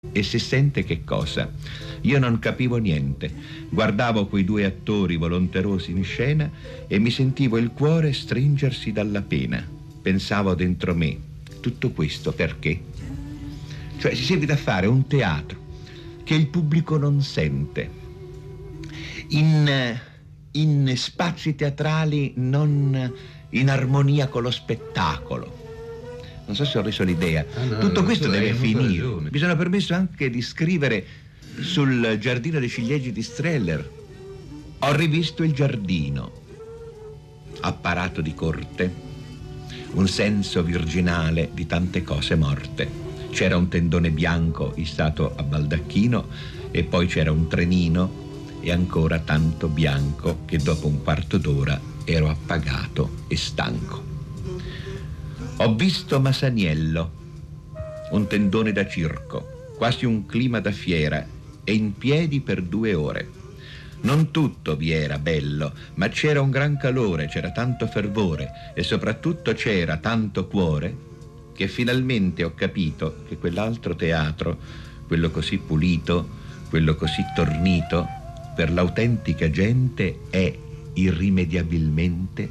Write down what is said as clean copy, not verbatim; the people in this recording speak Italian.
E se sente che cosa? Io non capivo niente. Guardavo quei due attori volonterosi in scena e mi sentivo il cuore stringersi dalla pena. Pensavo dentro me, tutto questo perché? Cioè si seguita a fare un teatro che il pubblico non sente, in spazi teatrali non in armonia con lo spettacolo. Non so se ho reso l'idea. Tutto questo deve finire. Mi sono permesso anche di scrivere sul giardino dei ciliegi di Streller. Ho rivisto il giardino, apparato di corte, un senso virginale di tante cose morte. C'era un tendone bianco issato a baldacchino e poi c'era un trenino e ancora tanto bianco che dopo un quarto d'ora ero appagato e stanco. Ho visto Masaniello, un tendone da circo, quasi un clima da fiera, e in piedi per 2 ore. Non tutto vi era bello, ma c'era un gran calore, c'era tanto fervore e soprattutto c'era tanto cuore che finalmente ho capito che quell'altro teatro, quello così pulito, quello così tornito, per l'autentica gente è irrimediabilmente